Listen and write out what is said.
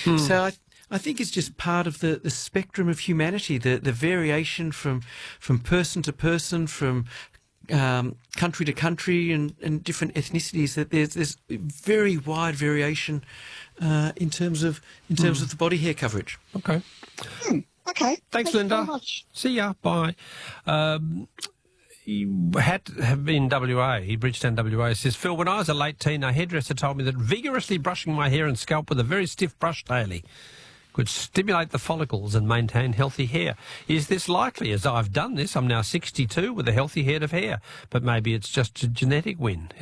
So I think it's just part of the spectrum of humanity, the variation from person to person, from country to country and different ethnicities, that there's very wide variation in terms of the body hair coverage. Okay. Okay. Thanks, Thank you Linda. very much. See ya. Bye. He had to have been WA, Bridgetown WA, says, Phil, when I was a late teen, a hairdresser told me that vigorously brushing my hair and scalp with a very stiff brush daily could stimulate the follicles and maintain healthy hair. Is this likely? As I've done this, I'm now 62 with a healthy head of hair, but maybe it's just a genetic win.